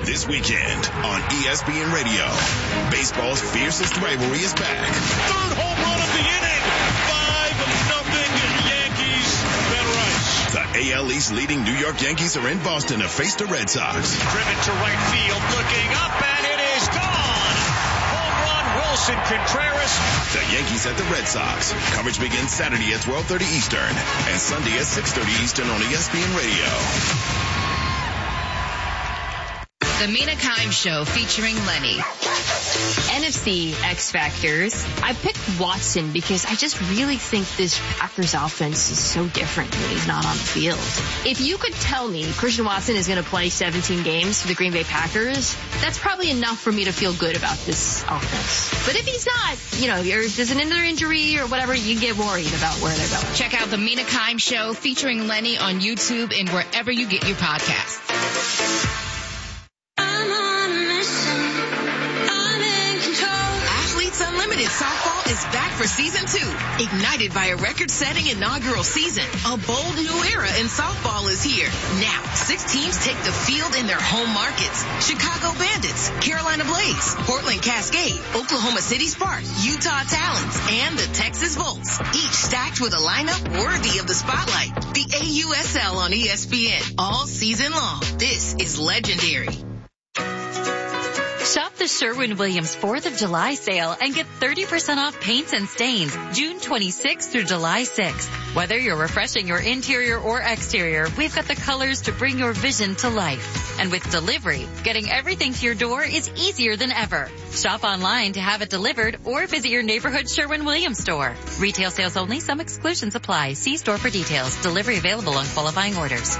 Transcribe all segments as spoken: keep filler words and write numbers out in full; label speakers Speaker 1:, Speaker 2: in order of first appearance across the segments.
Speaker 1: This weekend on E S P N Radio, baseball's fiercest rivalry is back.
Speaker 2: Third home run of the inning. five nothing Yankees. Ben Rice.
Speaker 1: The A L East leading New York Yankees are in Boston to face the Red Sox.
Speaker 2: Driven to right field, looking up, and it is gone. Home run, Wilson Contreras.
Speaker 1: The Yankees at the Red Sox. Coverage begins Saturday at twelve thirty Eastern and Sunday at six thirty Eastern on E S P N Radio.
Speaker 3: The Mina Kimes Show featuring Lenny.
Speaker 4: N F C X Factors. I picked Watson because I just really think this Packers offense is so different when he's not on the field. If you could tell me Christian Watson is going to play seventeen games for the Green Bay Packers, that's probably enough for me to feel good about this offense. But if he's not, you know, if there's another injury or whatever, you get worried about where they're going.
Speaker 3: Check out the Mina Kimes Show featuring Lenny on YouTube and wherever you get your podcasts.
Speaker 5: Unlimited Softball is back for season two. Ignited by a record-setting inaugural season, a bold new era in softball is here. Now, six teams take the field in their home markets. Chicago Bandits, Carolina Blaze, Portland Cascade, Oklahoma City Sparks, Utah Talons, and the Texas Volts. Each stacked with a lineup worthy of the spotlight. The A U S L on E S P N all season long. This is legendary.
Speaker 6: Shop the Sherwin-Williams fourth of July sale and get thirty percent off paints and stains June twenty-sixth through July sixth. Whether you're refreshing your interior or exterior, we've got the colors to bring your vision to life. And with delivery, getting everything to your door is easier than ever. Shop online to have it delivered or visit your neighborhood Sherwin-Williams store. Retail sales only. Some exclusions apply. See store for details. Delivery available on qualifying orders.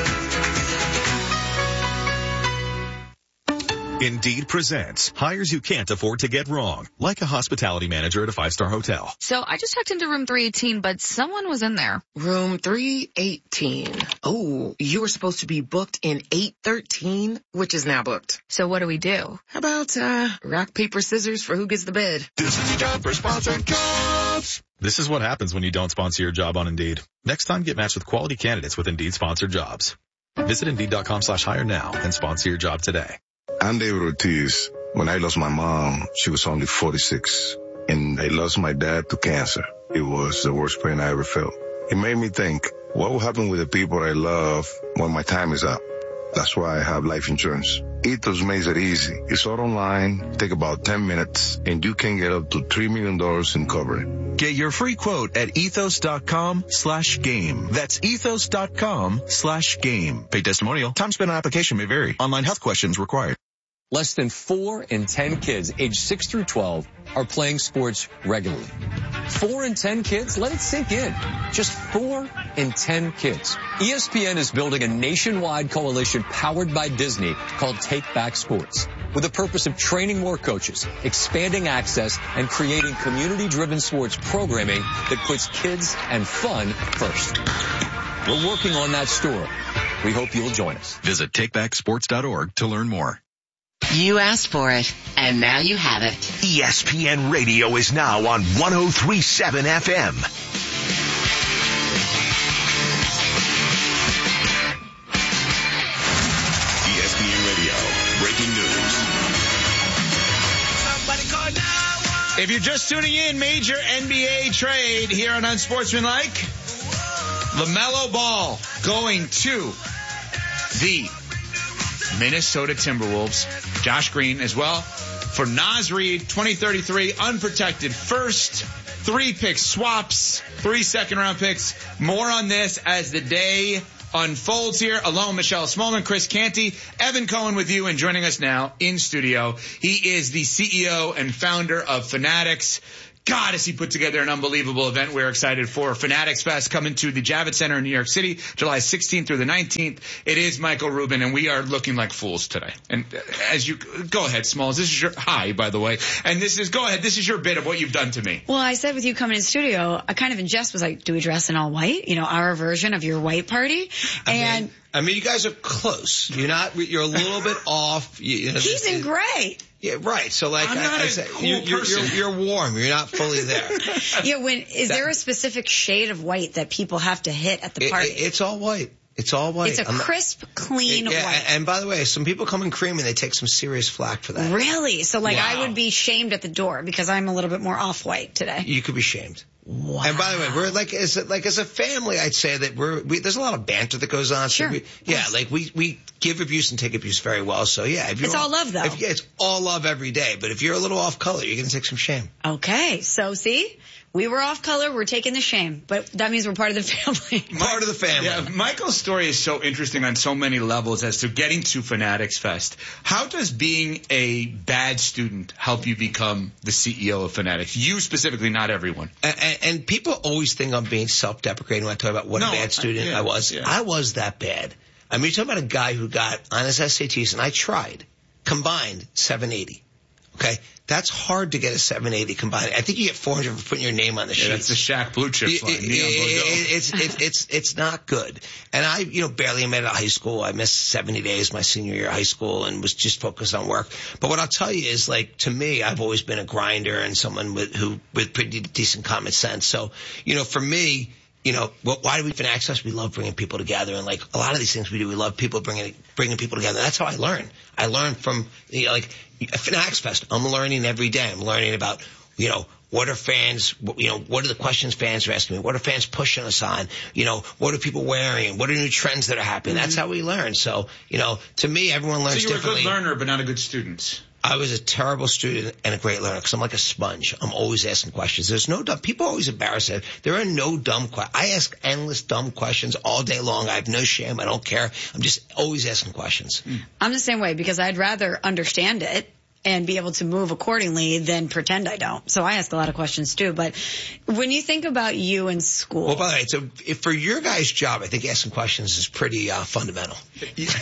Speaker 7: Indeed presents hires you can't afford to get wrong, like a hospitality manager at a five-star hotel.
Speaker 8: So I just checked into room three eighteen, but someone was in there.
Speaker 5: Room three eighteen. Oh, you were supposed to be booked in eight thirteen, which is now booked.
Speaker 8: So what do we do?
Speaker 5: How about, uh, rock, paper, scissors for who gets the bed?
Speaker 1: This is the job for sponsored jobs.
Speaker 7: This is what happens when you don't sponsor your job on Indeed. Next time, get matched with quality candidates with Indeed sponsored jobs. Visit Indeed.com slash hire now and sponsor your job today.
Speaker 9: I'm David Ortiz. When I lost my mom, she was only forty-six, and I lost my dad to cancer. It was the worst pain I ever felt. It made me think, what will happen with the people I love when my time is up? That's why I have life insurance. Ethos makes it easy. It's all online, take about ten minutes, and you can get up to three million dollars in coverage.
Speaker 10: Get your free quote at ethos.com slash game. That's ethos.com slash game. Pay testimonial. Time spent on application may vary. Online health questions required.
Speaker 11: Less than four in ten kids aged six through twelve are playing sports regularly. Four in ten kids? Let it sink in. Just four in ten kids. E S P N is building a nationwide coalition powered by Disney called Take Back Sports, with the purpose of training more coaches, expanding access, and creating community-driven sports programming that puts kids and fun first. We're working on that story. We hope you'll join us.
Speaker 7: Visit take back sports dot org to learn more.
Speaker 5: You asked for it, and now you have it.
Speaker 12: E S P N Radio is now on one oh three point seven F M.
Speaker 1: E S P N Radio, breaking news.
Speaker 13: If you're just tuning in, major N B A trade here on Unsportsmanlike. LaMelo Ball going to the Minnesota Timberwolves. Josh Green as well. For Naz Reid, twenty thirty-three, unprotected first, three pick swaps, three second round picks. More on this as the day unfolds here. Alone, Michelle Smallman, Chris Canty, Evan Cohen with you, and joining us now in studio. He is the C E O and founder of Fanatics. God, has he put together an unbelievable event we're excited for. Fanatics Fest coming to the Javits Center in New York City, July sixteenth through the nineteenth. It is Michael Rubin, and we are looking like fools today. And as you, go ahead, Smalls. This is your, hi, by the way. And this is, go ahead, this is your bit of what you've done to me.
Speaker 14: Well, I said with you coming in studio, I kind of in jest was like, do we dress in all white? You know, our version of your white party.
Speaker 15: I
Speaker 14: and
Speaker 15: mean, I mean, you guys are close. You're not, you're a little bit off. You, you know,
Speaker 14: he's in gray.
Speaker 15: Yeah, right. So like
Speaker 13: I'm
Speaker 15: I,
Speaker 13: not
Speaker 15: I
Speaker 13: a
Speaker 15: said,
Speaker 13: cool
Speaker 15: you, you're,
Speaker 13: person.
Speaker 15: you're, you're warm. You're not fully there.
Speaker 14: Yeah, when, is
Speaker 15: That-
Speaker 14: there a specific shade of white that people have to hit at the
Speaker 15: It,
Speaker 14: party?
Speaker 15: it, it's all white. It's all white.
Speaker 14: It's a
Speaker 15: I'm
Speaker 14: crisp,
Speaker 15: not,
Speaker 14: clean
Speaker 15: yeah,
Speaker 14: white.
Speaker 15: And by the way, some people come in cream and they take some serious flack for that.
Speaker 14: Really? So like
Speaker 15: Wow.
Speaker 14: I would be shamed at the door because I'm a little bit more off-white today.
Speaker 15: You could be shamed.
Speaker 14: Wow.
Speaker 15: And by the way, we're like as a, like as a family, I'd say that we're we, there's a lot of banter that goes on. So
Speaker 14: Sure.
Speaker 15: we, yeah, like we we give abuse and take abuse very well. So yeah, if you're
Speaker 14: It's all love, though.
Speaker 15: If, yeah, it's all love every day. But if you're a little off color, you're gonna take some shame.
Speaker 14: Okay, so see, we were off color, we're taking the shame, but that means we're part of the family.
Speaker 15: Part of the family.
Speaker 13: Yeah, Michael's story is so interesting on so many levels as to getting to Fanatics Fest. How does being a bad student help you become the C E O of Fanatics? You specifically, not everyone.
Speaker 15: And, and, and people always think I'm being self-deprecating when I talk about what
Speaker 13: No,
Speaker 15: a bad student
Speaker 13: I, yeah,
Speaker 15: I was.
Speaker 13: yeah.
Speaker 15: I was that bad. I mean, you're talking about a guy who got on his S A Ts, and I tried, combined seven eighty. Okay? That's hard to get a seven eighty combined. I think you get four hundred for putting your name on the sheet.
Speaker 13: Yeah, that's the Shaq Blue Chip
Speaker 15: It-
Speaker 13: line.
Speaker 15: it-
Speaker 13: Neon Bordeaux.
Speaker 15: it- it's, it's, it's, it's not good. And I, you know, barely made it out of high school. I missed seventy days my senior year of high school and was just focused on work. But what I'll tell you is, like, to me, I've always been a grinder and someone with, who, with pretty decent common sense. So, you know, for me, you know, what, why do we Fanatics Fest? We love bringing people together, and like a lot of these things we do, we love people bringing bringing people together. That's how I learn. I learn from, you know, like Fanatics Fest. I'm learning every day. I'm learning about, you know, what are fans, you know, what are the questions fans are asking me? What are fans pushing us on? You know, what are people wearing? What are new trends that are happening? Mm-hmm. That's how we learn. So, you know, to me, everyone learns
Speaker 13: So you were a
Speaker 15: differently.
Speaker 13: good learner, but not a good student.
Speaker 15: I was a terrible student and a great learner because I'm like a sponge. I'm always asking questions. There's no dumb. People are always embarrassed. There are no dumb questions. I ask endless dumb questions all day long. I have no shame. I don't care. I'm just always asking questions.
Speaker 14: I'm the same way because I'd rather understand it and be able to move accordingly than pretend I don't. So I ask a lot of questions too. But when you think about you in school.
Speaker 15: Well, by the way, so if for your guys' job, I think asking questions is pretty uh, fundamental.
Speaker 14: It is,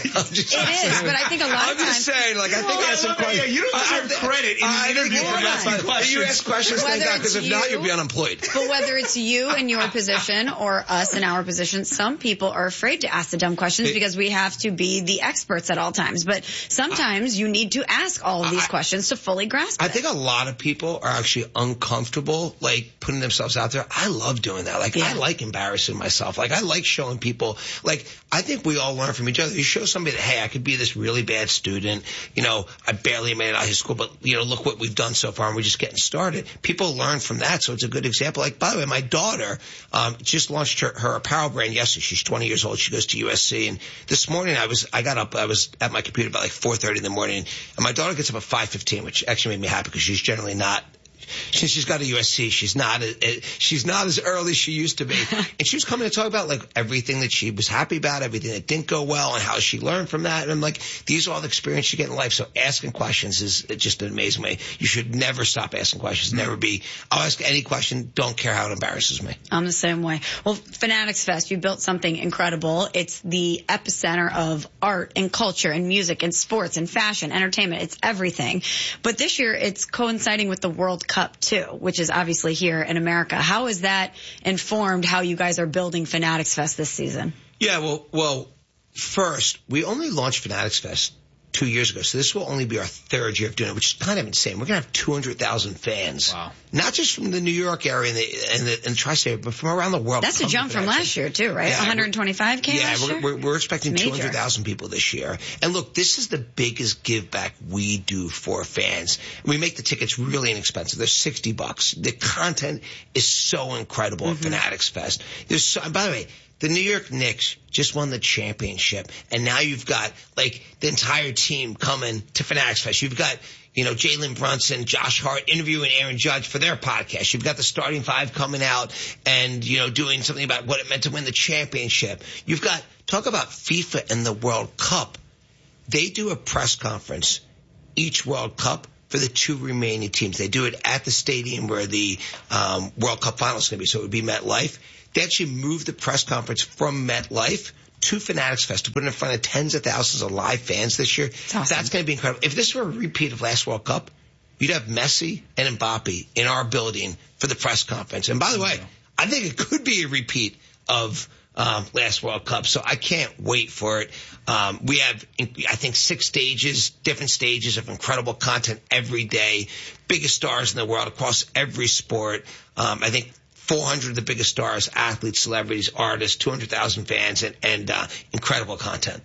Speaker 14: but I think a lot
Speaker 15: I'm
Speaker 14: of times.
Speaker 15: just saying, like, I think
Speaker 14: Well,
Speaker 15: asking
Speaker 14: yeah,
Speaker 15: questions.
Speaker 13: Yeah, you don't deserve
Speaker 15: I,
Speaker 13: credit in
Speaker 15: I
Speaker 13: the
Speaker 15: think
Speaker 13: interview
Speaker 15: you-
Speaker 13: for asking
Speaker 15: but
Speaker 13: questions.
Speaker 15: You ask questions, thank
Speaker 14: Whether
Speaker 15: God, because if
Speaker 14: it's
Speaker 15: not,
Speaker 14: you-
Speaker 15: you'll be unemployed.
Speaker 14: But whether it's you in your position or us in our position, some people are afraid to ask the dumb questions
Speaker 15: It-
Speaker 14: because we have to be the experts at all times. But sometimes you need to ask all of these
Speaker 15: I-
Speaker 14: questions to fully grasp
Speaker 15: I
Speaker 14: it.
Speaker 15: think a lot of people are actually uncomfortable, like, putting themselves out there. I love doing that. Like, I like embarrassing myself. Like, I like showing people, like, I think we all learn from each other. You show somebody that, hey, I could be this really bad student. You know, I barely made it out of high school, but, you know, look what we've done so far, and we're just getting started. People learn from that, so it's a good example. Like, by the way, my daughter um, just launched her, her apparel brand yesterday. She's twenty years old. She goes to U S C, and this morning I was, I got up, I was at my computer about like four thirty in the morning, and my daughter gets up at five fifteen, which actually made me happy because she's generally not, since she's got a U S C, she's not, a, she's not as early as she used to be. And she was coming to talk about like everything that she was happy about, everything that didn't go well, and how she learned from that. And I'm like, these are all the experience you get in life. So asking questions is just an amazing way. You should never stop asking questions. Never be, I'll ask any question, don't care how it embarrasses me.
Speaker 14: I'm the same way. Well, Fanatics Fest, you built something incredible. It's the epicenter of art and culture and music and sports and fashion, entertainment. It's everything. But this year, it's coinciding with the World Cup too, which is obviously here in America. How has that informed how you guys are building Fanatics Fest this season?
Speaker 15: Yeah, well, well, first, we only launched Fanatics Fest two years ago, so this will only be our third year of doing it, which is kind of insane. We're going to have two hundred thousand fans. Wow. Not just from the New York area and the, and the, and the tri-state, but from around the world.
Speaker 14: That's a
Speaker 15: Come to
Speaker 14: jump from
Speaker 15: Fanatics
Speaker 14: last year too, right?
Speaker 15: Yeah,
Speaker 14: one hundred twenty-five K
Speaker 15: Yeah,
Speaker 14: last
Speaker 15: we're,
Speaker 14: year?
Speaker 15: we're, we're expecting
Speaker 14: It's
Speaker 15: two
Speaker 14: major.
Speaker 15: hundred thousand people this year. And look, this is the biggest give back we do for fans. We make the tickets really inexpensive. They're sixty bucks. The content is so incredible
Speaker 14: Mm-hmm.
Speaker 15: at Fanatics Fest. There's so, and by the way, the New York Knicks just won the championship, and now you've got like the entire team coming to Fanatics Fest. You've got, you know, Jalen Brunson, Josh Hart interviewing Aaron Judge for their podcast. You've got the starting five coming out and, you know, doing something about what it meant to win the championship. You've got, talk about FIFA and the World Cup. They do a press conference each World Cup for the two remaining teams. They do it at the stadium where the um, World Cup final is going to be, so it would be MetLife. They actually moved the press conference from MetLife to Fanatics Fest to put it in front of tens of thousands of live fans this year.
Speaker 14: Awesome.
Speaker 15: That's going to be incredible. If this were a repeat of last World Cup, you'd have Messi and Mbappe in our building for the press conference. And by the way, I think it could be a repeat of um, last World Cup. So I can't wait for it. Um, we have, I think, six stages, different stages of incredible content every day. Biggest stars in the world across every sport. Um, I think four hundred of the biggest stars, athletes, celebrities, artists, two hundred thousand fans, and, and uh, incredible content.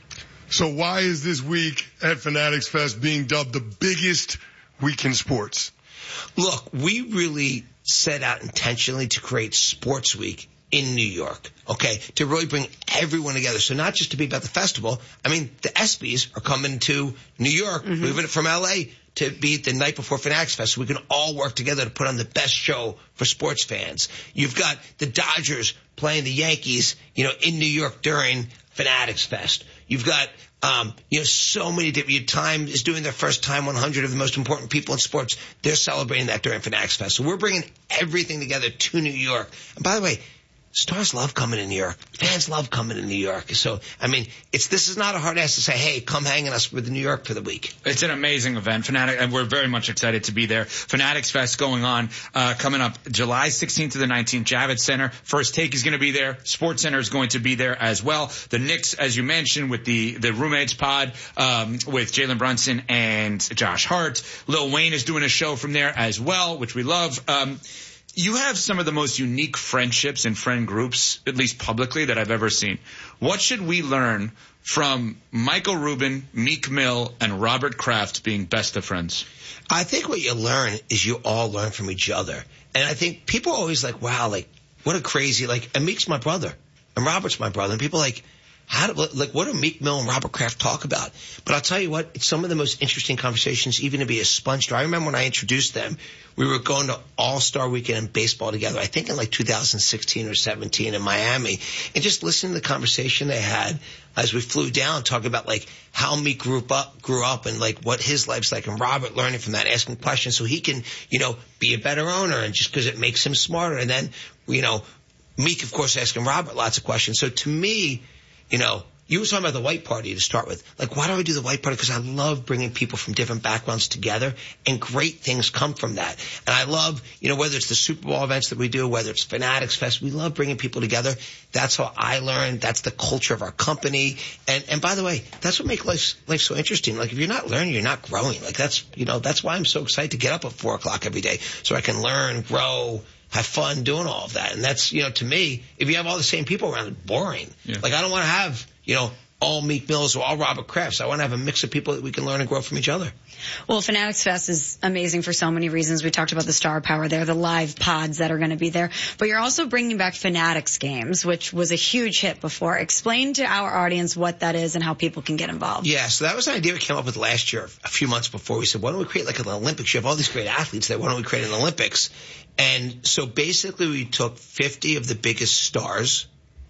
Speaker 16: So why is this week at Fanatics Fest being dubbed the biggest week in sports?
Speaker 15: Look, we really set out intentionally to create Sports Week in New York, okay, to really bring everyone together. So not just to be about the festival. I mean, the ESPYs are coming to New York, mm-hmm. moving from L A to be the night before Fanatics Fest, so we can all work together to put on the best show for sports fans. You've got the Dodgers playing the Yankees, you know, in New York during Fanatics Fest. You've got, um, you know, so many different. Time is doing their first time one hundred of the most important people in sports. They're celebrating that during Fanatics Fest. So we're bringing everything together to New York. And by the way, stars love coming to New York. Fans love coming to New York. So, I mean, it's this is not a hard ask to say, hey, come hang in us with New York for the week.
Speaker 13: It's an amazing event, Fanatic, and we're very much excited to be there. Fanatics Fest going on, uh, coming up July sixteenth to the nineteenth, Javits Center. First Take is going to be there. Sports Center is going to be there as well. The Knicks, as you mentioned, with the, the Roommates pod, um, with Jalen Brunson and Josh Hart. Lil Wayne is doing a show from there as well, which we love. Um, You have some of the most unique friendships and friend groups, at least publicly, that I've ever seen. What should we learn from Michael Rubin, Meek Mill, and Robert Kraft being best of friends?
Speaker 15: I think what you learn is you all learn from each other. And I think people are always like, wow, like, what a crazy, like, and Meek's my brother, and Robert's my brother. And people are like, how do, like, what do Meek Mill and Robert Kraft talk about? But I'll tell you what, it's some of the most interesting conversations, even to be a sponge. I remember when I introduced them, we were going to All-Star Weekend in baseball together, I think in like two thousand sixteen or seventeen in Miami, and just listening to the conversation they had as we flew down, talking about like how Meek grew up, grew up and like what his life's like, and Robert learning from that, asking questions so he can, you know, be a better owner, and just because it makes him smarter. And then, you know, Meek, of course, asking Robert lots of questions. So to me, you know, you were talking about the white party to start with. Like, why do I do the white party? Because I love bringing people from different backgrounds together, and great things come from that. And I love, you know, whether it's the Super Bowl events that we do, whether it's Fanatics Fest, we love bringing people together. That's how I learned. That's the culture of our company. And, and by the way, that's what makes life, life so interesting. Like, if you're not learning, you're not growing. Like, that's, you know, that's why I'm so excited to get up at four o'clock every day so I can learn, grow, have fun doing all of that. And that's, you know, to me, if you have all the same people around, it's boring. Yeah. Like, I don't want to have, you know, all Meek Mills or all Robert Krafts. I want to have a mix of people that we can learn and grow from each other.
Speaker 14: Well, Fanatics Fest is amazing for so many reasons. We talked about the star power there, the live pods that are going to be there. But you're also bringing back Fanatics Games, which was a huge hit before. Explain to our audience what that is and how people can get involved.
Speaker 15: Yeah, so that was an idea we came up with last year, a few months before. We said, why don't we create like an Olympics? You have all these great athletes there. Why don't we create an Olympics? And so basically we took fifty of the biggest stars,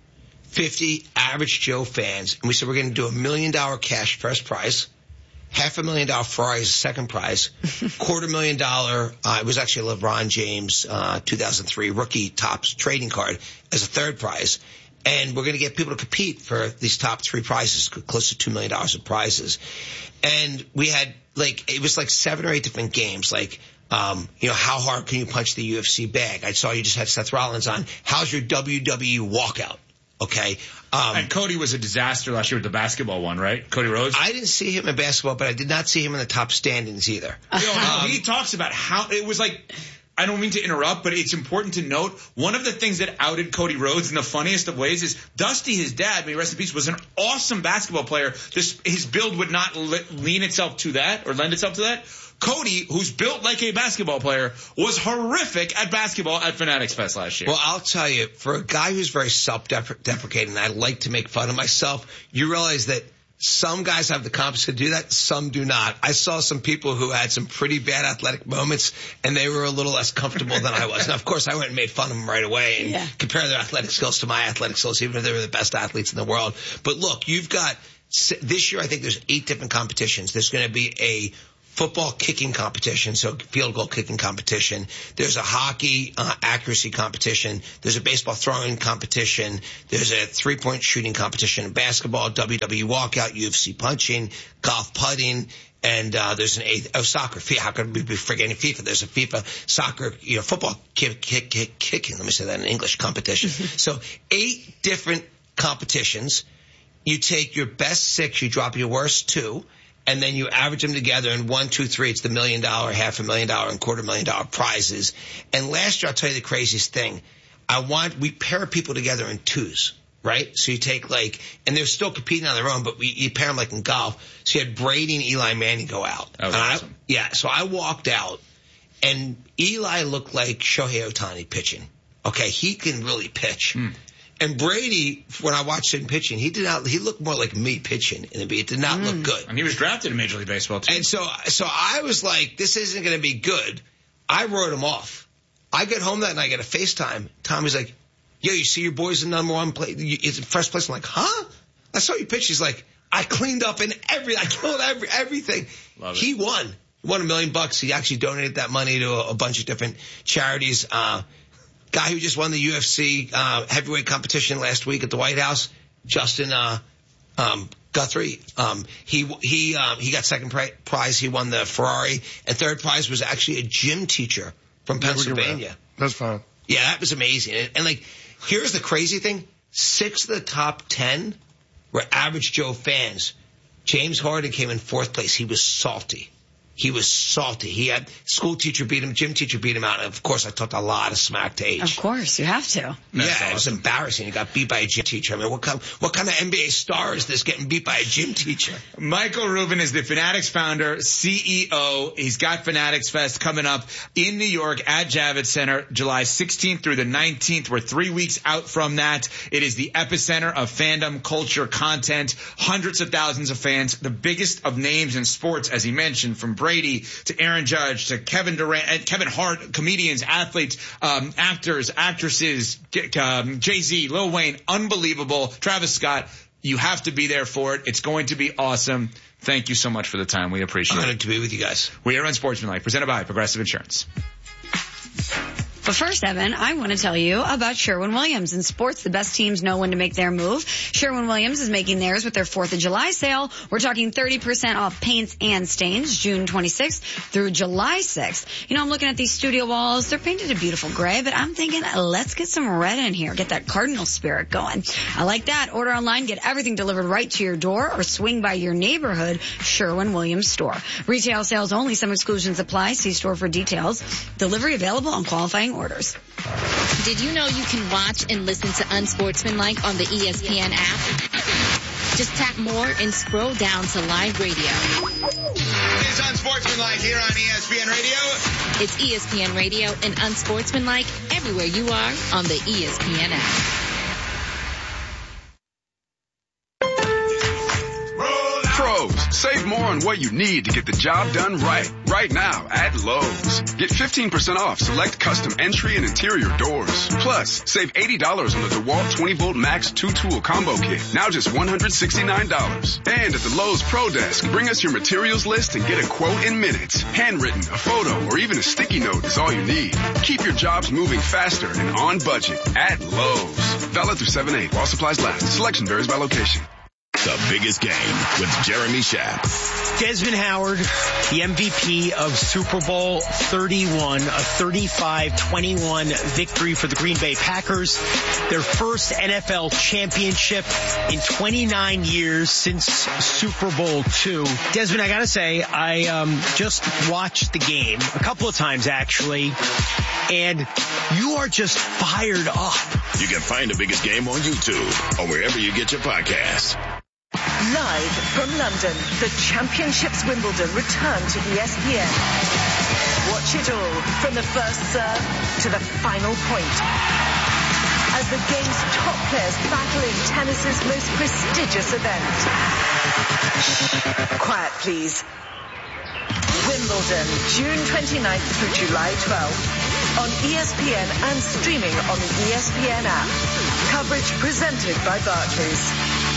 Speaker 15: fifty average Joe fans, and we said we're going to do a million dollar cash first prize, half a million dollar Ferrari as a second prize, quarter million dollar, uh, it was actually a LeBron James uh, two thousand three rookie tops trading card as a third prize. And we're going to get people to compete for these top three prizes, close to two million dollars of prizes. And we had like, it was like seven or eight different games, like, Um, you know, how hard can you punch the U F C bag? I saw you just had Seth Rollins on. How's your W W E walkout? Okay. Um,
Speaker 13: and Cody was a disaster last year with the basketball one, right? Cody Rhodes?
Speaker 15: I didn't see him in basketball, but I did not see him in the top standings either.
Speaker 13: You know, um, he talks about how it was like, I don't mean to interrupt, but it's important to note one of the things that outed Cody Rhodes in the funniest of ways is Dusty, his dad, may rest in peace, was an awesome basketball player. This, his build would not le- lean itself to that or lend itself to that. Cody, who's built like a basketball player, was horrific at basketball at Fanatics Fest last year.
Speaker 15: Well, I'll tell you, for a guy who's very self-deprecating, I like to make fun of myself, you realize that some guys have the confidence to do that, some do not. I saw some people who had some pretty bad athletic moments, and they were a little less comfortable than I was. Now, of course, I went and made fun of them right away and yeah. compared their athletic skills to my athletic skills, even if they were the best athletes in the world. But look, you've got, this year I think there's eight different competitions. There's going to be a football kicking competition, so field goal kicking competition. There's a hockey uh, accuracy competition. There's a baseball throwing competition. There's a three-point shooting competition. Basketball, W W E walkout, U F C punching, golf putting, and uh there's an eighth, oh, soccer. How could we be forgetting FIFA? There's a FIFA soccer, you know, football kick, kick, kick, kicking. Let me say that in English competition. So eight different competitions. You take your best six, you drop your worst two. and then you average them together, and one, two, three, it's the million dollar, half a million dollar, and quarter million dollar prizes. And last year, I'll tell you the craziest thing. I want, we pair people together in twos, right? So you take like, and they're still competing on their own, but we, you pair them like in golf. So you had Brady and Eli Manning go out.
Speaker 13: That was
Speaker 15: and
Speaker 13: awesome.
Speaker 15: I, yeah, so I walked out, and Eli looked like Shohei Ohtani pitching. Okay, he can really pitch.
Speaker 13: Hmm.
Speaker 15: And Brady, when I watched him pitching, he did not, he looked more like me pitching in the beat. It did not mm. look good.
Speaker 13: And he was drafted in Major League Baseball too.
Speaker 15: And so, so I was like, this isn't going to be good. I wrote him off. I get home that night, I get a FaceTime. Tommy's like, yo, you see your boy's the number one play, it's in first place. I'm like, huh? I saw you pitch. He's like, I cleaned up in every, I killed every, everything.
Speaker 13: Love it.
Speaker 15: He won. He won a million bucks. He actually donated that money to a, a bunch of different charities. Uh, Guy who just won the U F C uh, heavyweight competition last week at the White House, Justin uh, um, Guthrie. Um, he he um, he got second pri- prize. He won the Ferrari, and third prize was actually a gym teacher from Pennsylvania.
Speaker 16: That's fine.
Speaker 15: Yeah, that was amazing. And, and like, here's the crazy thing: six of the top ten were average Joe fans. James Harden came in fourth place. He was salty. He was salty. He had school teacher beat him, gym teacher beat him out. And of course, I talked a lot of smack to H.
Speaker 14: Of course, you have to.
Speaker 15: That's yeah,
Speaker 13: awesome.
Speaker 15: It was embarrassing. He got beat by a gym teacher. I mean, what kind, what kind of N B A star is this getting beat by a gym teacher?
Speaker 13: Michael Rubin is the Fanatics founder, C E O. He's got Fanatics Fest coming up in New York at Javits Center, July sixteenth through the nineteenth. We're three weeks out from that. It is the epicenter of fandom, culture, content, hundreds of thousands of fans, the biggest of names in sports, as he mentioned, from Brady to Aaron Judge to Kevin Durant and Kevin Hart, comedians, athletes, um, actors, actresses, um, Jay-Z, Lil Wayne, unbelievable. Travis Scott, you have to be there for it. It's going to be awesome. Thank you so much for the time. We appreciate it.
Speaker 15: Honored to be with you guys.
Speaker 13: We are Unsportsmanlike, presented by Progressive Insurance.
Speaker 14: But first, Evan, I want to tell you about Sherwin-Williams. In sports, the best teams know when to make their move. Sherwin-Williams is making theirs with their fourth of July sale. We're talking thirty percent off paints and stains, June twenty-sixth through July sixth. You know, I'm looking at these studio walls. They're painted a beautiful gray, but I'm thinking, let's get some red in here. Get that Cardinal spirit going. I like that. Order online, get everything delivered right to your door, or swing by your neighborhood Sherwin-Williams store. Retail sales only. Some exclusions apply. See store for details. Delivery available on qualifying orders.
Speaker 3: Did you know you can watch and listen to Unsportsmanlike on the E S P N app? Just tap more and scroll down to live radio.
Speaker 13: It's Unsportsmanlike here on E S P N Radio.
Speaker 3: It's E S P N Radio and Unsportsmanlike everywhere you are on the E S P N app.
Speaker 17: Pros, save more on what you need to get the job done right. Right now at Lowe's. Get fifteen percent off select custom entry and interior doors. Plus, save eighty dollars on the DeWalt twenty volt Max two tool combo kit. Now just one hundred sixty-nine dollars. And at the Lowe's Pro Desk, bring us your materials list and get a quote in minutes. Handwritten, a photo, or even a sticky note is all you need. Keep your jobs moving faster and on budget at Lowe's. Valid through seven eight while supplies last. Selection varies by location.
Speaker 1: The biggest game with Jeremy Schaap.
Speaker 18: Desmond Howard, the M V P of Super Bowl thirty-one, a thirty-five twenty-one victory for the Green Bay Packers. Their first N F L championship in twenty-nine years since Super Bowl two. Desmond, I gotta say, I um, just watched the game a couple of times actually, and you are just fired up.
Speaker 1: You can find the biggest game on YouTube or wherever you get your podcasts.
Speaker 19: Live from London, the Championships Wimbledon return to E S P N. Watch it all from the first serve to the final point. As the game's top players battle in tennis's most prestigious event. Shh, quiet please. Wimbledon, June twenty-ninth through July twelfth. On E S P N and streaming on the E S P N app. Coverage presented by Barclays.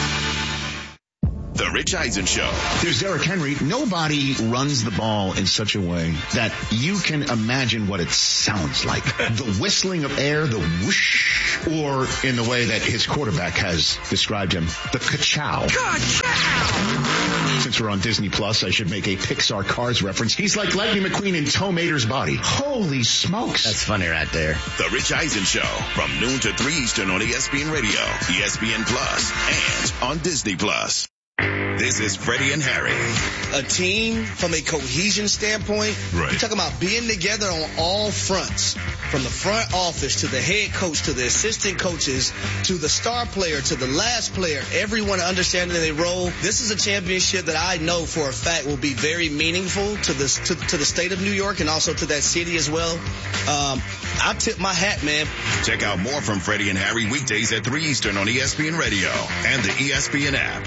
Speaker 1: The Rich Eisen Show.
Speaker 20: There's Derrick Henry. Nobody runs the ball in such a way that you can imagine what it sounds like. The whistling of air, the whoosh, or in the way that his quarterback has described him, the ka-chow. Ka-chow! Since we're on Disney Plus, I should make a Pixar Cars reference. He's like Lightning McQueen in Tow Mater's body. Holy smokes.
Speaker 21: That's funny right there.
Speaker 1: The Rich Eisen Show from noon to three Eastern on E S P N Radio, E S P N Plus, and on Disney Plus. This is Freddie and Harry.
Speaker 21: A team from a cohesion standpoint,
Speaker 1: right.
Speaker 21: You're talking about being together on all fronts, from the front office to the head coach to the assistant coaches to the star player to the last player, everyone understanding their role. This is a championship that I know for a fact will be very meaningful to the, to, to the state of New York and also to that city as well. Um, I tip my hat, man.
Speaker 1: Check out more from Freddie and Harry weekdays at three Eastern on E S P N Radio and the E S P N app.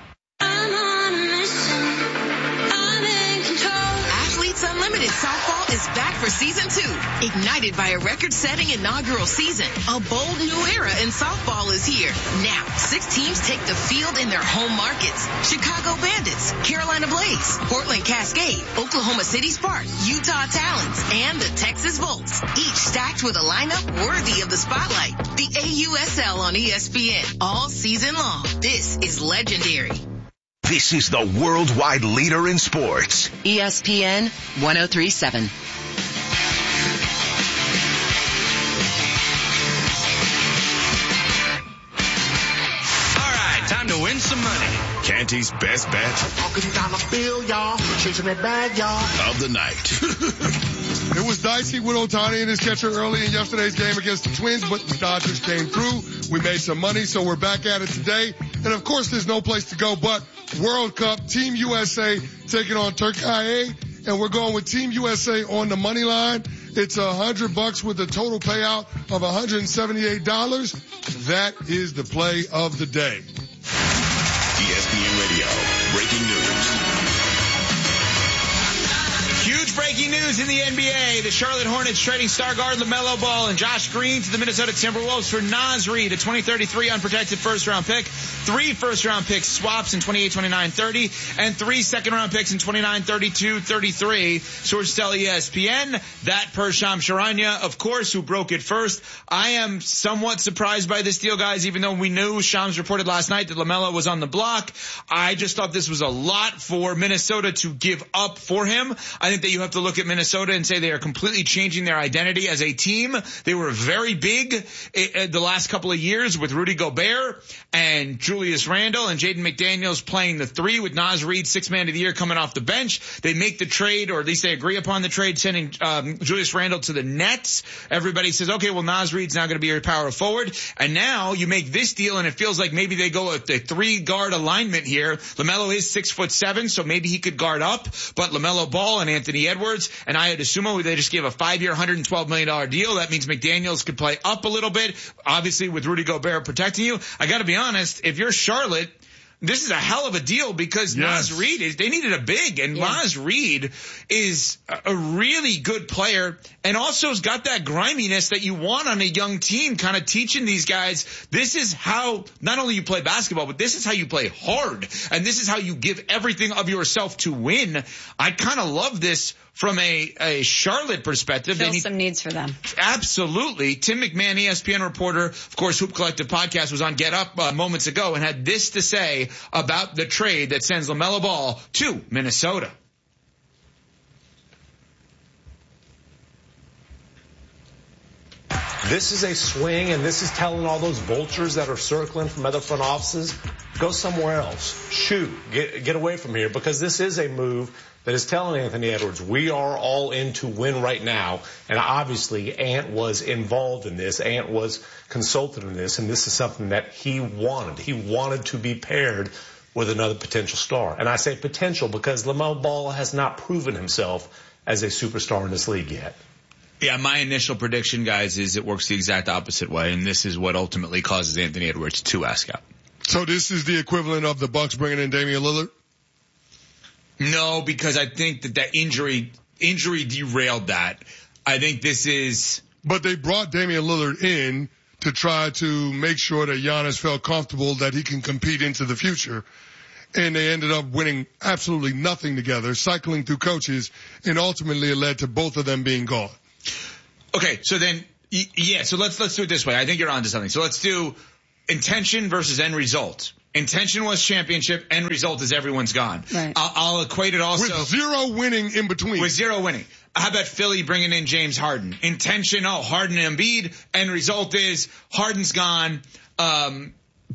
Speaker 5: Athletes Unlimited Softball is back for season two. Ignited by a record-setting inaugural season, a bold new era in softball is here. Now, six teams take the field in their home markets. Chicago Bandits, Carolina Blaze, Portland Cascade, Oklahoma City Sparks, Utah Talons, and the Texas Volts. Each stacked with a lineup worthy of the spotlight. The A U S L on E S P N all season long. This is legendary.
Speaker 12: This is the worldwide leader in sports.
Speaker 5: E S P N one oh three point seven.
Speaker 13: All right, time to win some money.
Speaker 1: Canty's best bet
Speaker 22: Walking down the field, y'all. Chasing that bag, y'all.
Speaker 1: of the night.
Speaker 16: It was dicey with Ohtani and his catcher early in yesterday's game against the Twins, but the Dodgers came through. We made some money, so we're back at it today. And of course, there's no place to go but World Cup. Team U S A taking on Turkey, and we're going with Team U S A on the money line. It's a hundred bucks with a total payout of one hundred seventy-eight dollars. That is the play of the day.
Speaker 1: E S P N Radio, breaking news.
Speaker 13: Huge breaking news in the N B A. The Charlotte Hornets trading star guard LaMelo Ball and Josh Green to the Minnesota Timberwolves for Naz Reid, a twenty thirty-three unprotected first-round pick, three first-round picks swaps in twenty-eight, twenty-nine, thirty, and three second-round picks in twenty-nine, thirty-two, thirty-three. Sources tell E S P N. That per Shams Charania, of course, who broke it first. I am somewhat surprised by this deal, guys, even though we knew Shams reported last night that LaMelo was on the block. I just thought this was a lot for Minnesota to give up for him. I think that you have to look at Minnesota and say they are completely changing their identity as a team. They were very big the last couple of years with Rudy Gobert and Julius Randle and Jaden McDaniels playing the three with Naz Reid, six man of the year, coming off the bench. They make the trade, or at least they agree upon the trade, sending um, Julius Randle to the Nets. Everybody says, okay, well, Naz Reid's now going to be your power forward. And now you make this deal, and it feels like maybe they go with the three-guard alignment here. LaMelo is six foot seven, so maybe he could guard up. But LaMelo Ball and Anthony Edwards and Ayo Dosunmu, they just gave a five-year, one hundred twelve million dollars deal. That means McDaniels could play up a little bit, obviously with Rudy Gobert protecting you. I got to be honest, if you're Charlotte, this is a hell of a deal because yes. Naz Reid is, they needed a big, and yeah. Naz Reid is a really good player and also has got that griminess that you want on a young team, kind of teaching these guys, this is how not only you play basketball, but this is how you play hard, and this is how you give everything of yourself to win. I kind of love this from a, a Charlotte perspective.
Speaker 14: Fill
Speaker 13: they need,
Speaker 14: some needs for them.
Speaker 13: Absolutely. Tim McMahon, E S P N reporter, of course, Hoop Collective podcast, was on Get Up uh, moments ago and had this to say about the trade that sends LaMelo Ball to Minnesota.
Speaker 23: This is a swing, and this is telling all those vultures that are circling from other front offices, go somewhere else. Shoot, get, get away from here, because this is a move that is telling Anthony Edwards, we are all in to win right now. And obviously, Ant was involved in this. Ant was consulted in this, and this is something that he wanted. He wanted to be paired with another potential star. And I say potential because LaMelo Ball has not proven himself as a superstar in this league yet.
Speaker 13: Yeah, my initial prediction, guys, is it works the exact opposite way, and this is what ultimately causes Anthony Edwards to ask out.
Speaker 16: So this is the equivalent of the Bucks bringing in Damian Lillard?
Speaker 13: No, because I think that that injury injury derailed that. I think this is...
Speaker 16: But they brought Damian Lillard in to try to make sure that Giannis felt comfortable that he can compete into the future. And they ended up winning absolutely nothing together, cycling through coaches, and ultimately it led to both of them being gone.
Speaker 13: Okay, so then, yeah, so let's let's do it this way. I think you're onto something. So let's do intention versus end result. Intention was championship. End result is everyone's gone.
Speaker 14: Right.
Speaker 13: I'll, I'll equate it also.
Speaker 16: With zero winning in between.
Speaker 13: With zero winning. How about Philly bringing in James Harden? Intention, oh, Harden and Embiid. End result is Harden's gone. Um,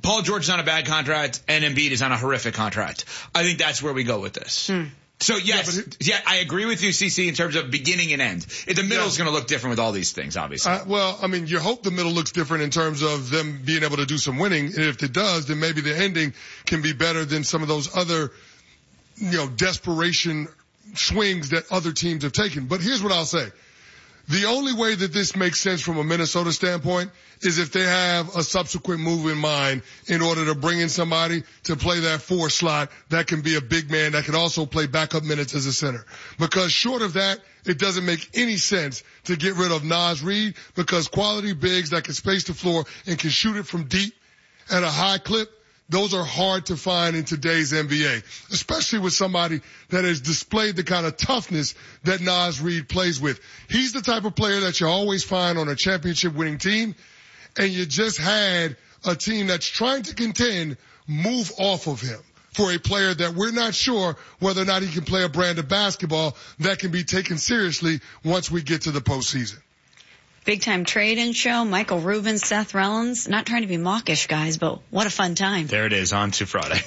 Speaker 13: Paul George is on a bad contract and Embiid is on a horrific contract. I think that's where we go with this.
Speaker 14: Hmm.
Speaker 13: So yes, yeah, it, yeah, I agree with you, C C, in terms of beginning and end. The middle is yeah. going to look different with all these things, obviously.
Speaker 16: Uh, well, I mean, you hope the middle looks different in terms of them being able to do some winning. And if it does, then maybe the ending can be better than some of those other, you know, desperation swings that other teams have taken. But here's what I'll say. The only way that this makes sense from a Minnesota standpoint is if they have a subsequent move in mind in order to bring in somebody to play that four slot that can be a big man that can also play backup minutes as a center. Because short of that, it doesn't make any sense to get rid of Naz Reid, because quality bigs that can space the floor and can shoot it from deep at a high clip, those are hard to find in today's N B A, especially with somebody that has displayed the kind of toughness that Naz Reid plays with. He's the type of player that you always find on a championship winning team, and you just had a team that's trying to contend move off of him for a player that we're not sure whether or not he can play a brand of basketball that can be taken seriously once we get to the postseason.
Speaker 14: Big time trade-in show. Michael Rubin, Seth Rollins. Not trying to be mawkish, guys, but what a fun time.
Speaker 2: There it is, on to Friday.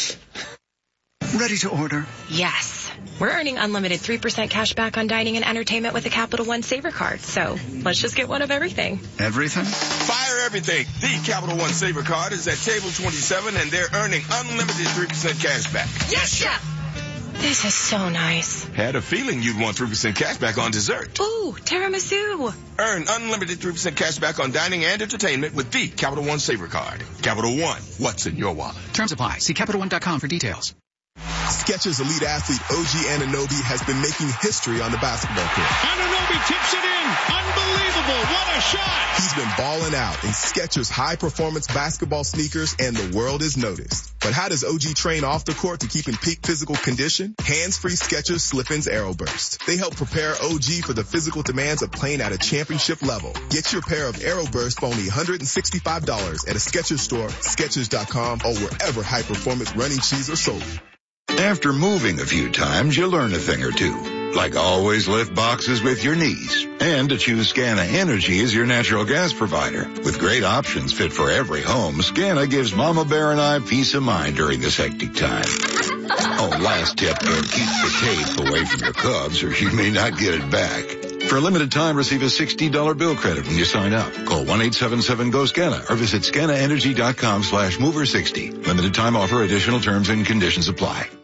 Speaker 4: Ready to order?
Speaker 6: Yes. We're earning unlimited three percent cash back on dining and entertainment with a Capital One Saver card. So let's just get one of everything.
Speaker 4: Everything?
Speaker 1: Fire everything. The Capital One Saver card is at table twenty-seven, and they're earning unlimited three percent cash back.
Speaker 6: Yes, chef. This is so nice.
Speaker 1: Had a feeling you'd want three percent cash back on dessert.
Speaker 6: Ooh, tiramisu.
Speaker 1: Earn unlimited three percent cash back on dining and entertainment with the Capital One Saver card. Capital One, what's in your wallet?
Speaker 4: Terms apply. See Capital One dot com for details.
Speaker 24: Skechers elite athlete O G Anunoby has been making history on the basketball court.
Speaker 25: Anunoby tips it in. Unbelievable. What a shot.
Speaker 24: He's been balling out in Skechers high-performance basketball sneakers, and the world has noticed. But how does O G train off the court to keep in peak physical condition? Hands-free Skechers Slip-ins Aeroburst. They help prepare O G for the physical demands of playing at a championship level. Get your pair of Aeroburst for only one hundred sixty-five dollars at a Skechers store, Skechers dot com, or wherever high-performance running shoes are sold.
Speaker 26: After moving a few times, you learn a thing or two. Like always lift boxes with your knees. And to choose Scana Energy as your natural gas provider. With great options fit for every home, Scana gives Mama Bear and I peace of mind during this hectic time. Oh, last tip, don't keep the tape away from your Cubs or you may not get it back. For a limited time, receive a sixty dollars bill credit when you sign up. Call one eight seven seven G O S C A N A or visit scana energy dot com slash mover sixty. Limited time offer, additional terms and conditions apply.